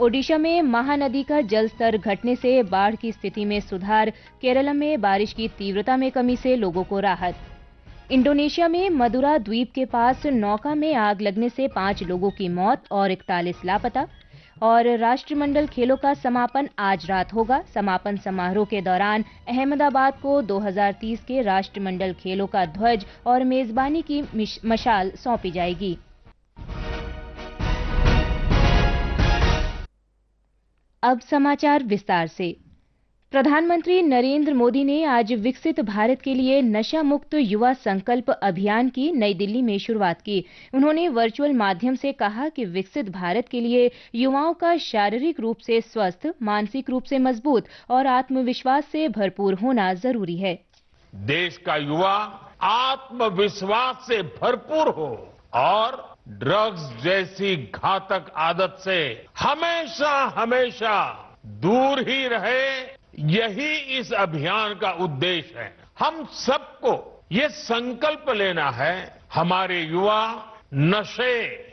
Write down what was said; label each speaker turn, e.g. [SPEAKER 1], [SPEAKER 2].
[SPEAKER 1] ओडिशा में महानदी का जल स्तर घटने से बाढ़ की स्थिति में सुधार, केरल में बारिश की तीव्रता में कमी से लोगों को राहत। इंडोनेशिया में मदुरा द्वीप के पास नौका में आग लगने से 5 लोगों की मौत और 41 लापता। और राष्ट्रमंडल खेलों का समापन आज रात होगा। समापन समारोह के दौरान अहमदाबाद को 2030 के राष्ट्रमंडल खेलों का ध्वज और मेजबानी की मशाल सौंपी जाएगी। अब समाचार विस्तार से। प्रधानमंत्री नरेंद्र मोदी ने आज विकसित भारत के लिए नशा मुक्त युवा संकल्प अभियान की नई दिल्ली में शुरुआत की। उन्होंने वर्चुअल माध्यम से कहा कि विकसित भारत के लिए युवाओं का शारीरिक रूप से स्वस्थ, मानसिक रूप से मजबूत और आत्मविश्वास से भरपूर होना जरूरी है।
[SPEAKER 2] देश का युवा आत्मविश्वास से भरपूर हो और ड्रग्स जैसी घातक आदत से हमेशा हमेशा दूर ही रहे, यही इस अभियान का उद्देश्य है। हम सबको ये संकल्प लेना है, हमारे युवा नशे